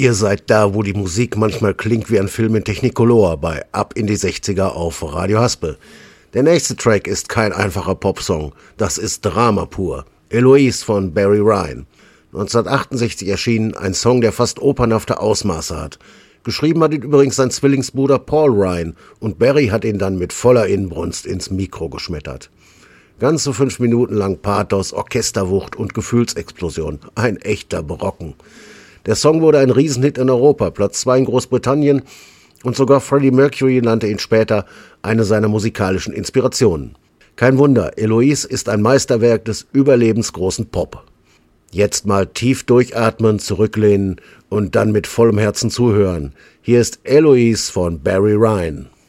Ihr seid da, wo die Musik manchmal klingt wie ein Film in Technicolor bei Ab in die 60er auf Radio Haspel. Der nächste Track ist kein einfacher Popsong, das ist Drama pur. Eloise von Barry Ryan. 1968 erschienen, ein Song, der fast opernhafte Ausmaße hat. Geschrieben hat ihn übrigens sein Zwillingsbruder Paul Ryan und Barry hat ihn dann mit voller Inbrunst ins Mikro geschmettert. Ganze 5 Minuten lang Pathos, Orchesterwucht und Gefühlsexplosion. Ein echter Brocken. Der Song wurde ein Riesenhit in Europa, Platz 2 in Großbritannien und sogar Freddie Mercury nannte ihn später eine seiner musikalischen Inspirationen. Kein Wunder, Eloise ist ein Meisterwerk des überlebensgroßen Pop. Jetzt mal tief durchatmen, zurücklehnen und dann mit vollem Herzen zuhören. Hier ist Eloise von Barry Ryan.